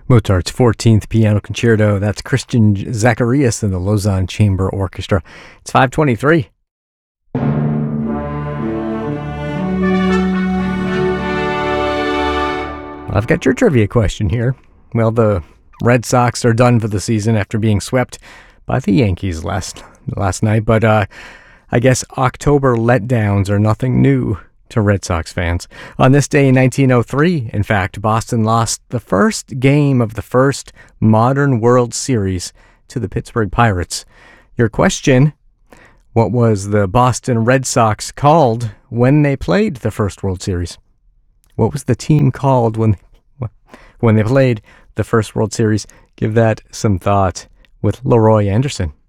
Mozart's 14th Piano Concerto. That's Christian Zacharias and the Lausanne Chamber Orchestra. It's 5:23. I've got your trivia question here. Well, the Red Sox are done for the season after being swept by the Yankees last night, but I guess October letdowns are nothing new to Red Sox fans. On this day in 1903, in fact, Boston lost the first game of the first modern World Series to the Pittsburgh Pirates. Your question: what was the Boston Red Sox called when they played the first World Series? What was the team called when they played the first World Series? Give that some thought with Leroy Anderson.